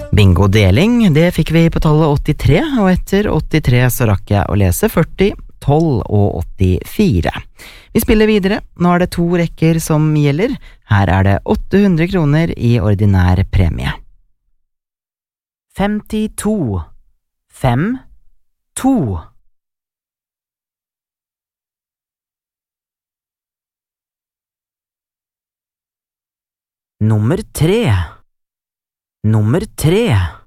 Bingo-deling, det fikk vi på tallet 83, og etter 83 så rakk jeg å lese 40, 12 og 84. Vi spiller videre, nå er det 2 rekker som gjelder. Her er det 800 kroner i ordinær premie. 52, 5, 2. Nummer 3. Nummer 3.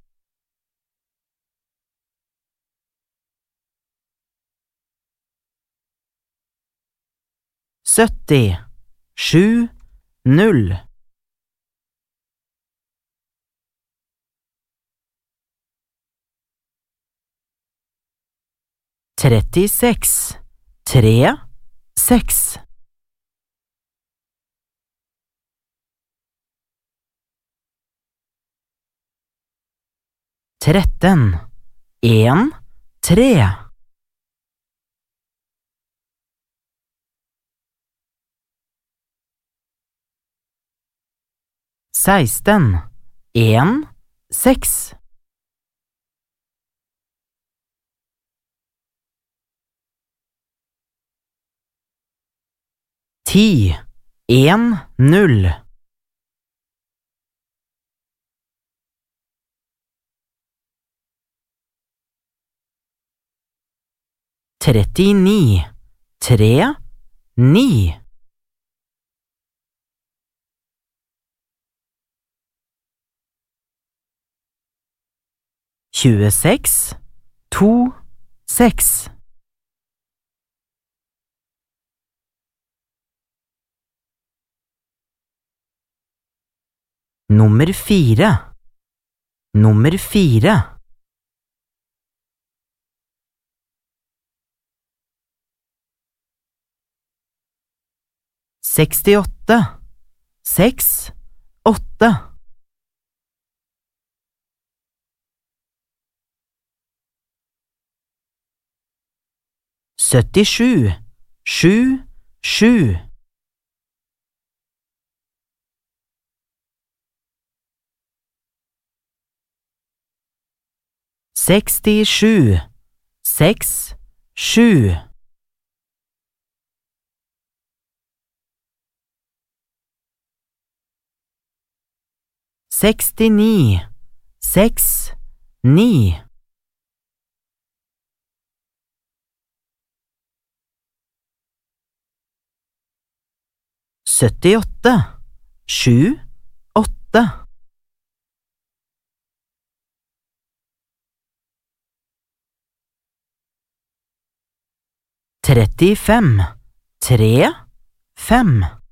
70, 7, 0. 36, 3, 6. 13, 1, 3. 16, 1, 6. 10, 1, 0. 39, 3, 9. 26, 2, 6. 4. Nummer 4. 68, 6, 8. 77, 7, 7. 67, 6, 7. 69, 6, 9. 78, 7, 8. 35, 3, 5.